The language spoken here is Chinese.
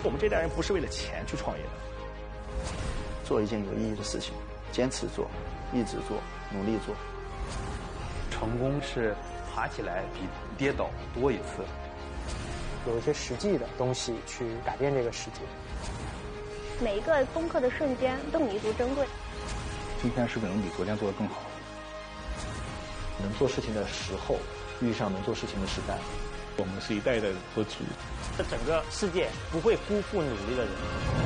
我们这代人不是为了钱去创业的， 做一件有意义的事情，坚持做，一直做，努力做。 成功是爬起来比跌倒多一次。 有一些实际的东西去改变这个世界。 每一个攻克的瞬间都弥足珍贵。 今天是不是能比昨天做得更好？ 能做事情的时候，遇上能做事情的时代。 我们是一代代的博主。 这整个世界不会辜负努力的人。